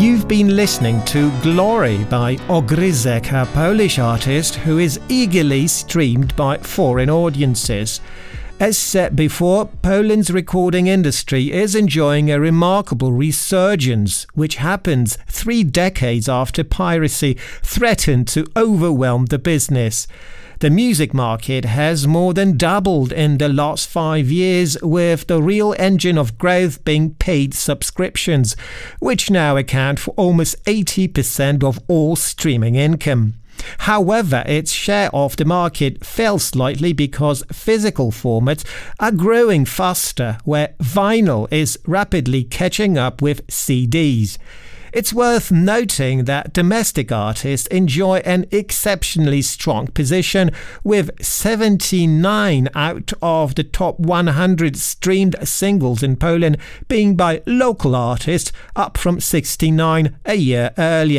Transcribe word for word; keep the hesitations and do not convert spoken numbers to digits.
You've been listening to Glory by Ogryzek, a Polish artist who is eagerly streamed by foreign audiences. As said before, Poland's recording industry is enjoying a remarkable resurgence, which happens three decades after piracy threatened to overwhelm the business. The music market has more than doubled in the last five years, with the real engine of growth being paid subscriptions, which now account for almost eighty percent of all streaming income. However, its share of the market fell slightly because physical formats are growing faster, where vinyl is rapidly catching up with C Ds. It's worth noting that domestic artists enjoy an exceptionally strong position, with seventy-nine out of the top one hundred streamed singles in Poland being by local artists, up from sixty-nine a year earlier.